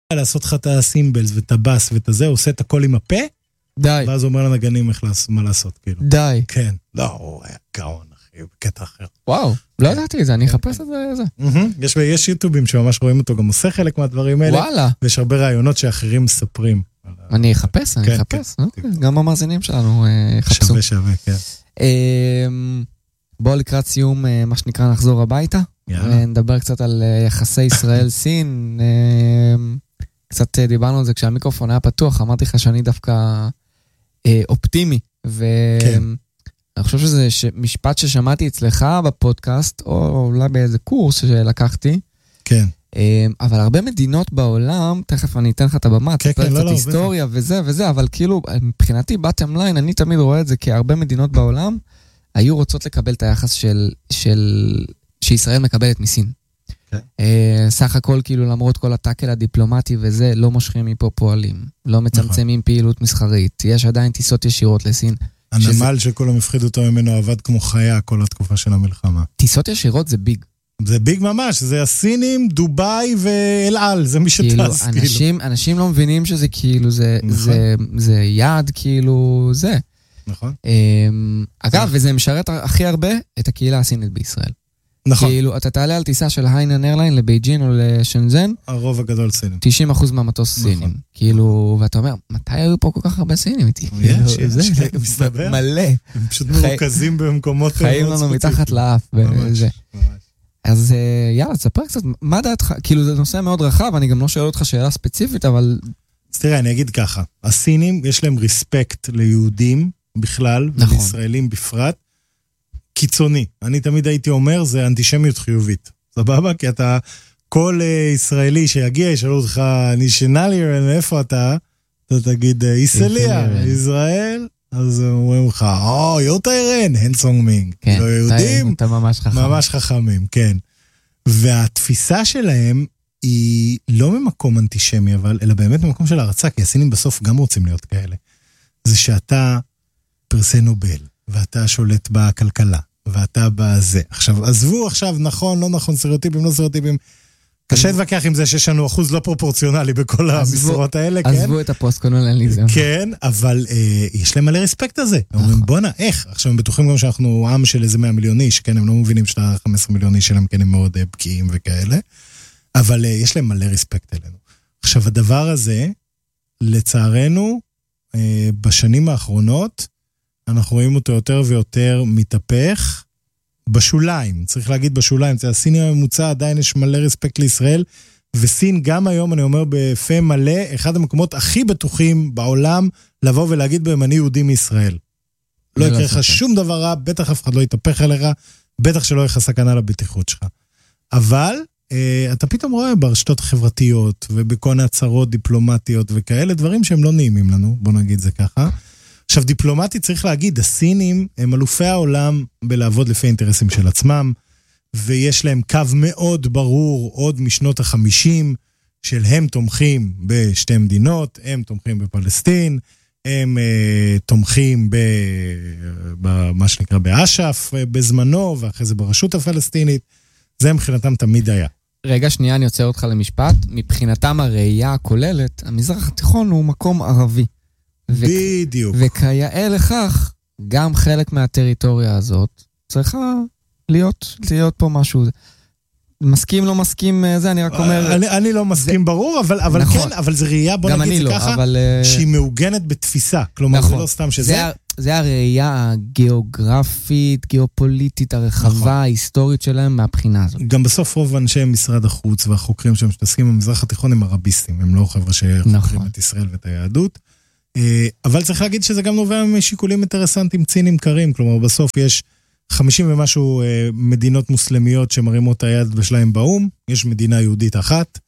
לעשות לך את הסימבלס ואת הבאס ואת הזה, הוא עושה את הכל עם הפה, די. ואז הוא אומר לנגנים מה לעשות, כאילו. די. כן. לא, הוא היה גאון, אחי, בקטע אחר. וואו, לא ידעתי את זה, אני אחפש את זה. יש יוטיובים שממש רואים אותו, גם עושה חלק מהדברים האלה. וואלה. ויש הרבה רעיונות שאחרים מספרים. אני אחפש. גם המאזינים שלנו יחפשו. שווה, כן. בואו לקראת סיום, מה שנקרא, נחזור הביתה. ונדבר קצת על יחסי ישראל-סין. קצת דיברנו על זה כשהמיקרופון היה פתוח, אמרתי לך שאני דווקא אופטימי. ואני חושב שזה משפט ששמעתי אצלך בפודקאסט, או אולי באיזה קורס שלקחתי. כן. אבל הרבה מדינות בעולם, תכף אני אתן לך את הבמה, תספר קצת היסטוריה וזה, אבל כאילו, מבחינתי, bottom line, אני תמיד רואה את זה, כי הרבה מדינות בעולם היו רוצות לקבל את היחס שישראל מקבלת מסין. סך הכל, כאילו, למרות כל הטאקל הדיפלומטי וזה, לא מושכים מפה פועלים, לא מצמצמים פעילות מסחרית, יש עדיין טיסות ישירות לסין. הנמל שכולם הפחידו אותו ממנו עבד כמו חיה כל התקופה של המלחמה. טיסות ישירות זה ביג. זה ביג ממש, זה הסינים, דובאי ואל-על, זה מי שטס, כאילו. אנשים לא מבינים שזה כאילו, זה יעד, כאילו, זה. נכון. אגב, וזה משרת הכי הרבה את הקהילה הסינית בישראל. נכון. כאילו, אתה תעלה על טיסה של היינן איירליין לבייג'ין או לשנזן. הרוב הגדול סינים. 90% מהמטוס סינים. כאילו, ואתה אומר, מתי היו פה כל כך הרבה סינים איתי? זה מסתבר. מלא. הם פשוט מרוכזים במקומות. חיים לנו מתחת לאף. ממש. אז יאללה, תספר קצת, מה דעתך? כאילו, זה נושא מאוד רחב, אני גם לא שואל אותך שאלה ספציפית, אבל... אז תראה, אני אגיד ככה, הסינים, יש להם ריספקט ליהודים בכלל, ולישראלים בפרט, קיצוני. אני תמיד הייתי אומר, זה אנטישמיות חיובית. סבבה? כי אתה, כל ישראלי שיגיע, ישאלו אותך, נישנליה, מאיפה אתה? אתה תגיד, ישראליה, ישראל... אז אומרים לך, יוטיירן, הנסונג מינג. כן, לא יהודים, אתה ממש חכם. ממש חכמים, כן. והתפיסה שלהם היא לא ממקום אנטישמי, אלא באמת ממקום של הרצה, כי הסינים בסוף גם רוצים להיות כאלה. זה שאתה פרסי נובל, ואתה שולט בכלכלה, ואתה בזה. עכשיו, עזבו עכשיו, נכון, לא נכון, סטריאוטיפים, לא סטריאוטיפים, קשה להתווכח עם זה שיש לנו אחוז לא פרופורציונלי בכל המשרות האלה, כן? עזבו את הפוסט-קולוניאליזם. כן, אבל יש להם מלא רספקט הזה. הם אומרים, בונה, איך? עכשיו הם בטוחים גם שאנחנו עם של איזה 100 מיליון איש, כן, הם לא מבינים שאתה 15 מיליון איש שלהם, כן, הם מאוד בקיאים וכאלה, אבל יש להם מלא רספקט אלינו. עכשיו, הדבר הזה, לצערנו, בשנים האחרונות, אנחנו רואים אותו יותר ויותר מתהפך, בשוליים, צריך להגיד בשוליים, הסיני הממוצע עדיין יש מלא רספקט לישראל, וסין גם היום, אני אומר בפה מלא, אחד המקומות הכי בטוחים בעולם, לבוא ולהגיד בהם, אני יהודי מישראל. לא יקרה לך שום דבר רע, בטח אף אחד לא יתהפך אליך, בטח שלא יהיה לך סכנה לבטיחות שלך. אבל, אתה פתאום רואה ברשתות החברתיות, ובכל הצהרות דיפלומטיות וכאלה, דברים שהם לא נעימים לנו, בוא נגיד זה ככה. עכשיו, דיפלומטי צריך להגיד, הסינים הם אלופי העולם בלעבוד לפי אינטרסים של עצמם, ויש להם קו מאוד ברור עוד משנות ה-50, של הם תומכים בשתי מדינות, הם תומכים בפלסטין, הם תומכים במה שנקרא באש"ף בזמנו, ואחרי זה ברשות הפלסטינית, זה מבחינתם תמיד היה. רגע, שנייה, אני יוצא אותך למשפט, מבחינתם הראייה הכוללת, המזרח התיכון הוא מקום ערבי. בדיוק. וכיאה לכך, גם חלק מהטריטוריה הזאת צריכה להיות פה משהו. מסכים, לא מסכים, זה אני רק אומר... אני לא מסכים ברור, אבל כן, אבל זה ראייה, בוא נגיד זה ככה, שהיא מעוגנת בתפיסה. כלומר, זה לא סתם שזה... זה הראייה הגיאוגרפית, גיאופוליטית, הרחבה, ההיסטורית שלהם מהבחינה הזאת. גם בסוף רוב אנשי משרד החוץ והחוקרים שהם שמתעסקים במזרח התיכון הם ערביסטים, הם לא חבר'ה שחוקרים את ישראל ואת היהדות. אבל צריך להגיד שזה גם נובע משיקולים אינטרסנטיים ציניים קרים, כלומר בסוף יש 50 ומשהו מדינות מוסלמיות שמרימות היד בשלהם באום, יש מדינה יהודית אחת,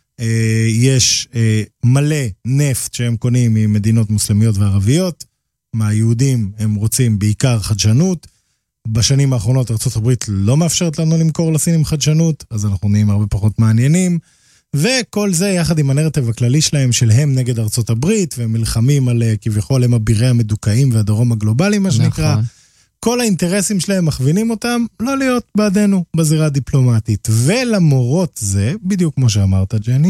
יש מלא נפט שהם קונים ממדינות מוסלמיות וערביות, מהיהודים הם רוצים בעיקר חדשנות, בשנים האחרונות ארצות הברית לא מאפשרת לנו למכור לסינים חדשנות, אז אנחנו נהיים הרבה פחות מעניינים, וכל זה יחד עם הנרטיב הכללי שלהם של הם נגד ארצות הברית, והם מלחמים על כביכול הם הבירי המדוכאים והדרום הגלובלי מה שנקרא, כל האינטרסים שלהם מכווינים אותם לא להיות בעדנו בזירה הדיפלומטית, ולמרות זה, בדיוק כמו שאמרת ג'ני,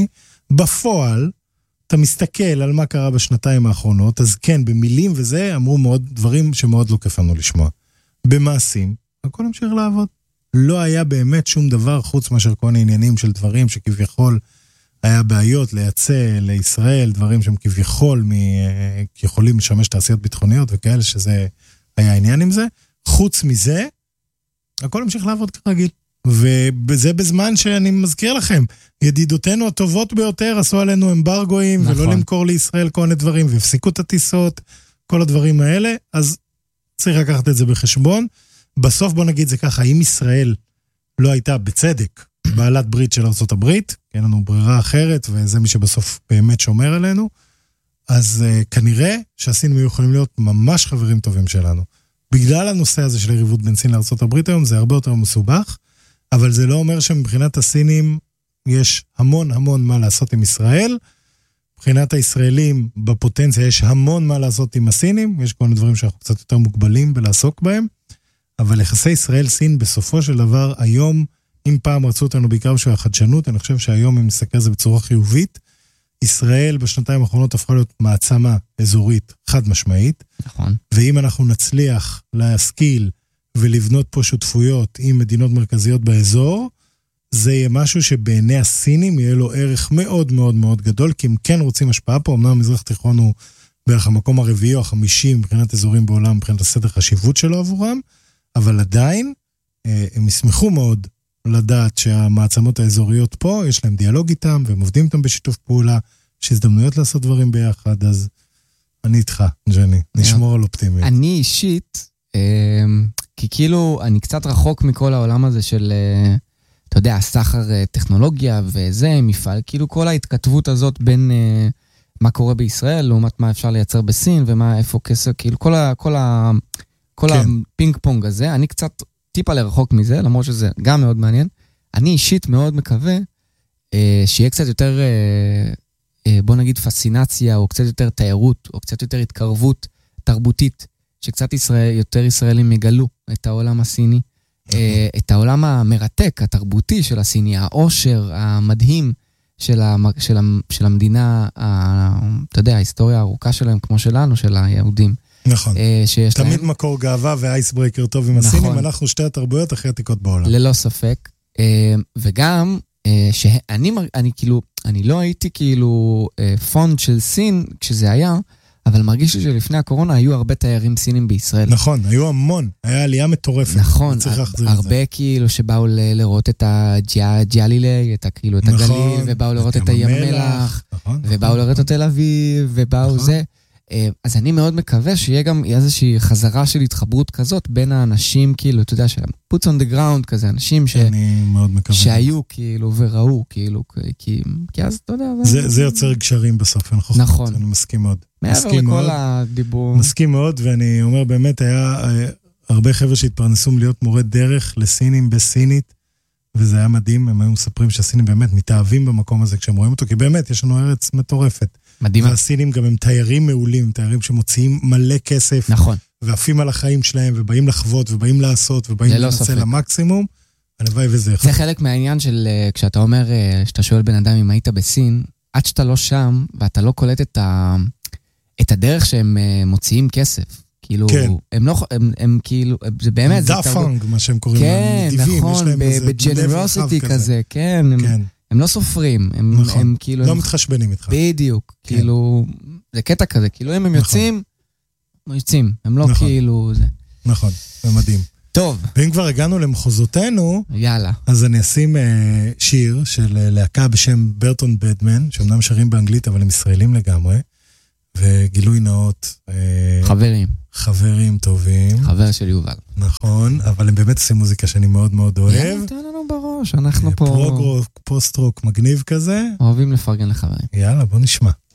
בפועל, אתה מסתכל על מה קרה בשנתיים האחרונות, אז כן, במילים וזה, אמרו מאוד דברים שמאוד לא כיף לנו לשמוע. במעשים, הכל המשיך לעבוד. לא היה באמת שום דבר, חוץ מאשר כל העניינים של דברים שכביכול היה בעיות לייצא לישראל, דברים שהם כביכול יכולים לשמש תעשיות ביטחוניות וכאלה, שזה היה העניין עם זה. חוץ מזה, הכל המשיך לעבוד כרגיל. וזה בזמן שאני מזכיר לכם, ידידותינו הטובות ביותר עשו עלינו אמברגויים, נכון. ולא למכור לישראל כל מיני דברים, והפסיקו את הטיסות, כל הדברים האלה, אז צריך לקחת את זה בחשבון. בסוף בוא נגיד זה ככה, אם ישראל לא הייתה בצדק, בעלת ברית של ארצות הברית, כי אין לנו ברירה אחרת, וזה מי שבסוף באמת שומר עלינו, אז כנראה שהסינים היו יכולים להיות ממש חברים טובים שלנו. בגלל הנושא הזה של יריבות בין סין לארצות הברית היום, זה הרבה יותר מסובך, אבל זה לא אומר שמבחינת הסינים יש המון המון מה לעשות עם ישראל. מבחינת הישראלים בפוטנציה יש המון מה לעשות עם הסינים, יש כל מיני דברים שאנחנו קצת יותר מוגבלים בלעסוק בהם, אבל יחסי ישראל-סין בסופו של דבר היום, אם פעם רצו אותנו בעיקר בשביל החדשנות, אני חושב שהיום אם נסתכל על זה בצורה חיובית, ישראל בשנתיים האחרונות הפכה להיות מעצמה אזורית חד משמעית, נכון. ואם אנחנו נצליח להשכיל ולבנות פה שותפויות עם מדינות מרכזיות באזור, זה יהיה משהו שבעיני הסינים יהיה לו ערך מאוד מאוד מאוד גדול, כי הם כן רוצים השפעה פה, אמנם המזרח התיכון הוא בערך המקום הרביעי או החמישי מבחינת אזורים בעולם, מבחינת הסדר חשיבות שלו עבורם, אבל עדיין הם ישמחו מאוד לדעת שהמעצמות האזוריות פה, יש להם דיאלוג איתם, והם עובדים איתם בשיתוף פעולה, יש הזדמנויות לעשות דברים ביחד, אז אני איתך, ג'ני, נשמור על אופטימיות. אני אישית, כי כאילו אני קצת רחוק מכל העולם הזה של, אתה יודע, סחר טכנולוגיה וזה, מפעל, כאילו כל ההתכתבות הזאת בין מה קורה בישראל, לעומת מה אפשר לייצר בסין, ומה, איפה כסף, כאילו כל הפינג פונג הזה, אני קצת טיפה לרחוק מזה, למרות שזה גם מאוד מעניין. אני אישית מאוד מקווה שיהיה קצת יותר, בוא נגיד פסינציה, או קצת יותר תיירות, או קצת יותר התקרבות תרבותית, שקצת יותר ישראלים יגלו את העולם הסיני, את העולם המרתק, התרבותי של הסיני, העושר המדהים של המדינה, אתה יודע, ההיסטוריה הארוכה שלהם, כמו שלנו, של היהודים. נכון. תמיד מקור גאווה ואייסברקר טוב עם הסינים, אנחנו שתי התרבויות הכי עתיקות בעולם. ללא ספק. וגם, אני לא הייתי כאילו פונד של סין כשזה היה, אבל מרגיש לי שלפני הקורונה היו הרבה תיירים סינים בישראל. נכון, היו המון, היה עלייה מטורפת. נכון, הרבה כאילו שבאו לראות את הג'יאלילי, את הגליל, ובאו לראות את הים המלח, ובאו לראות את תל אביב, ובאו זה. אז אני מאוד מקווה שיהיה גם איזושהי חזרה של התחברות כזאת בין האנשים, כאילו, אתה יודע, puts on the ground כזה, אנשים שהיו כאילו וראו, כאילו, כי אז, אתה יודע, זה יוצר גשרים בסוף, נכון. אני מסכים מאוד. מעבר לכל הדיבור. מסכים מאוד, ואני אומר, באמת, היה הרבה חבר'ה שהתפרנסו להיות מורה דרך לסינים בסינית, וזה היה מדהים, הם היו מספרים שהסינים באמת מתאהבים במקום הזה כשהם רואים אותו, כי באמת יש לנו ארץ מטורפת. מדהימה. והסינים גם הם תיירים מעולים, תיירים שמוציאים מלא כסף. נכון. ועפים על החיים שלהם, ובאים לחוות, ובאים לעשות, ובאים לנצל למקסימום. הלוואי וזה יכול. זה חלק מהעניין של, כשאתה אומר, שאתה שואל בן אדם אם היית בסין, עד שאתה לא שם, ואתה לא קולט את הדרך שהם מוציאים כסף. כאילו, הם כאילו, זה באמת, זה דאפאנג, מה שהם קוראים להם, נדיבים, נכון, בג'נרוסיטי כזה, כן, הם לא סופרים, הם כאילו... לא מתחשבנים איתך. בדיוק, כאילו, זה קטע כזה, כאילו אם הם יוצאים, הם לא כאילו... נכון, זה מדהים. טוב. ואם כבר הגענו למחוזותינו, יאללה. אז אני אשים שיר של להקה בשם ברטון בדמן, שאומנם שרים באנגלית, אבל הם ישראלים לגמרי, וגילוי נאות. חברים טובים. חבר של יובל. נכון, אבל הם באמת עושים מוזיקה שאני מאוד מאוד אוהב. יאללה, תן לנו בראש, אנחנו פה... פוסט-רוק מגניב כזה. אוהבים לפרגן לחברים. יאללה, בוא נשמע.